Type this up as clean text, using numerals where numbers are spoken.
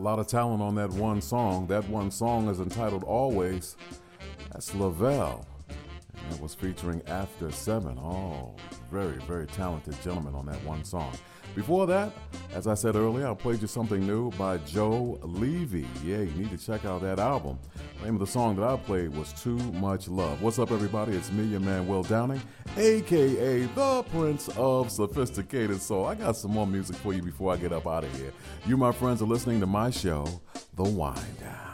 lot of talent on that one song. That one song is entitled Always. That's Lavelle. And that was featuring After 7. Oh, very, very talented gentleman on that one song. Before that, as I said earlier, I played you something new by Joe Levy. Yeah, you need to check out that album. The name of the song that I played was Too Much Love. What's up, everybody? It's me, your man, Will Downing, a.k.a. the Prince of Sophisticated Soul. I got some more music for you before I get up out of here. You, my friends, are listening to my show, The Wind Down.